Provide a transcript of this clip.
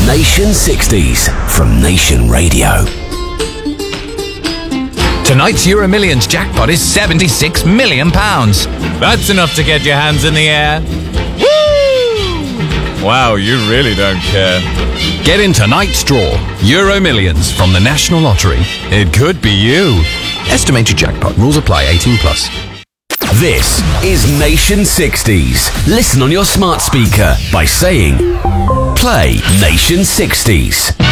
Nation 60s from Nation Radio. Tonight's Euro Millions jackpot is £76 million. That's enough to get your hands in the air. Woo! Wow, you really don't care. Get in tonight's draw. Euro Millions from the National Lottery. It could be you. Estimated jackpot. Rules apply. 18+. This is Nation 60s. Listen on your smart speaker by saying, Play Nation 60s.